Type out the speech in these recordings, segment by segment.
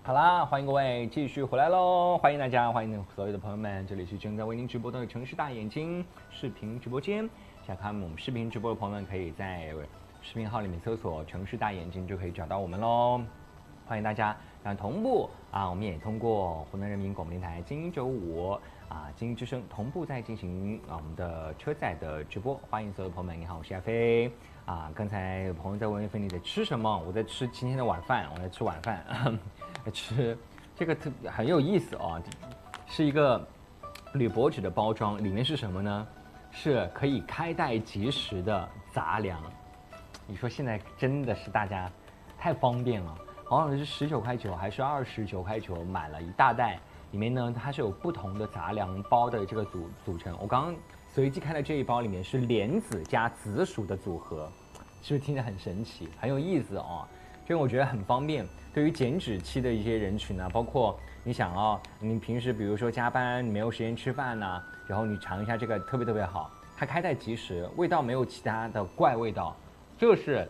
好啦，欢迎各位继续回来喽！欢迎大家，欢迎所有的朋友们，这里是正在为您直播的城市大眼睛视频直播间。想看我们视频直播的朋友们，可以在视频号里面搜索“城市大眼睛”就可以找到我们喽。欢迎大家，然后同步我们也通过湖南人民广播电台精英95精英之声同步在进行我们的车载的直播。欢迎所有的朋友们，你好，我是亚飞刚才有朋友在问飞你在吃什么？我在吃今天的晚饭，我在吃晚饭。吃这个很有意思哦，是一个铝箔纸的包装，里面是什么呢？是可以开袋即食的杂粮。你说现在真的是大家太方便了，好像是19.9还是29.9买了一大袋，里面呢它是有不同的杂粮包的这个组成。我刚刚随机开的这一包里面是莲子加紫薯的组合，是不是听着很神奇，很有意思哦？这个我觉得很方便，对于减脂期的一些人群呢，包括你想你平时比如说加班，你没有时间吃饭呐，然后你尝一下这个特别好，它开袋即食，味道没有其他的怪味道，就是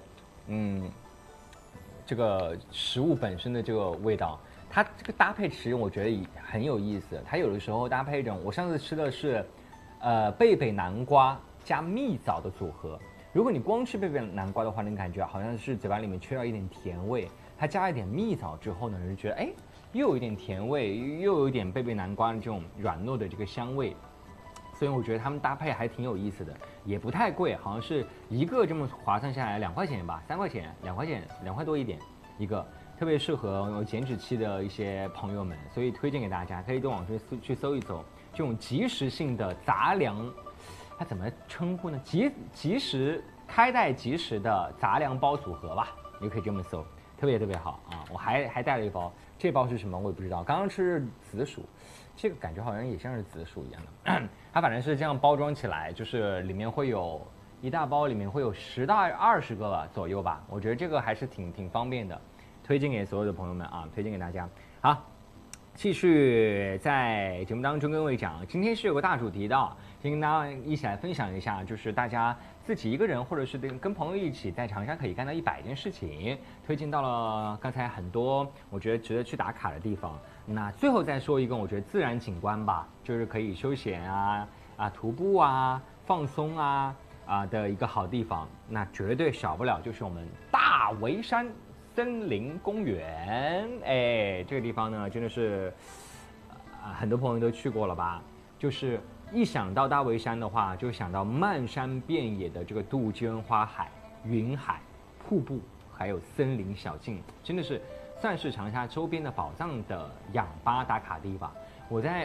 这个食物本身的这个味道，它这个搭配其实我觉得很有意思，它有的时候搭配一种，我上次吃的是贝贝南瓜加蜜枣的组合。如果你光吃贝贝南瓜的话，你感觉好像是嘴巴里面缺少一点甜味。它加一点蜜枣之后呢，就觉得又有一点甜味，又有一点贝贝南瓜的这种软糯的这个香味。所以我觉得他们搭配还挺有意思的，也不太贵，好像是一个这么划算下来2块钱吧，3块钱，2块钱，2块多一点一个，特别适合有减脂期的一些朋友们，所以推荐给大家，可以到网上去搜一搜这种即食性的杂粮。它怎么称呼呢？即食开袋即食的杂粮包组合吧，你可以这么搜，特别好啊！我还带了一包，这包是什么我也不知道。刚刚吃紫薯，这个感觉好像也像是紫薯一样的。它反正是这样包装起来，就是里面会有一大包，里面会有10到20个左右吧。我觉得这个还是挺方便的，推荐给所有的朋友们推荐给大家。好，继续在节目当中跟各位讲，今天是有个大主题的。先跟大家一起来分享一下，就是大家自己一个人或者是跟朋友一起在长沙可以干到100件事情，推荐到了刚才很多我觉得值得去打卡的地方。那最后再说一个我觉得自然景观吧，就是可以休闲徒步放松的一个好地方，那绝对少不了就是我们大围山森林公园。这个地方呢真的是很多朋友都去过了吧，就是一想到大围山的话，就想到漫山遍野的这个杜鹃花海、云海、瀑布，还有森林小径，真的是算是长沙周边的宝藏的氧吧打卡地吧。我在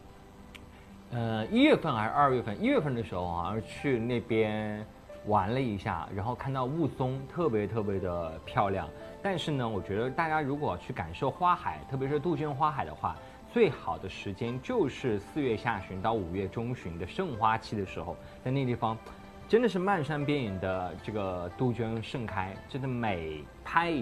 1月份还是2月份，1月份的时候好像去那边玩了一下，然后看到雾凇特别的漂亮。但是呢，我觉得大家如果去感受花海，特别是杜鹃花海的话，最好的时间就是4月下旬到5月中旬的盛花期的时候，在那地方真的是漫山遍野的这个杜鹃盛开，真的美拍